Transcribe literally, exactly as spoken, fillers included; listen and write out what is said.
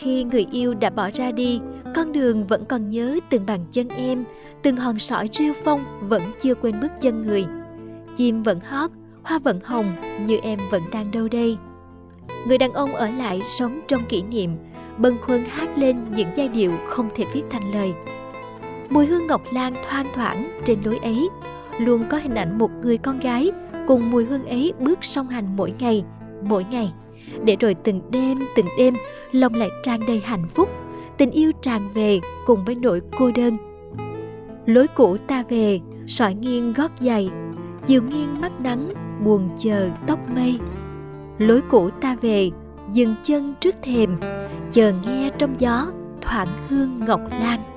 khi người yêu đã bỏ ra đi, con đường vẫn còn nhớ từng bàn chân em, từng hòn sỏi rêu phong vẫn chưa quên bước chân người. Chim vẫn hót, hoa vẫn hồng, như em vẫn đang đâu đây. Người đàn ông ở lại sống trong kỷ niệm, bâng khuâng hát lên những giai điệu không thể viết thành lời. Mùi hương ngọc lan thoang thoảng trên lối ấy, luôn có hình ảnh một người con gái cùng mùi hương ấy bước song hành mỗi ngày, mỗi ngày. Để rồi từng đêm, từng đêm, lòng lại tràn đầy hạnh phúc, tình yêu tràn về cùng với nỗi cô đơn. Lối cũ ta về, sỏi nghiêng gót giày, chiều nghiêng mắt nắng, buồn chờ tóc mây. Lối cũ ta về, dừng chân trước thềm, chờ nghe trong gió thoảng hương ngọc lan.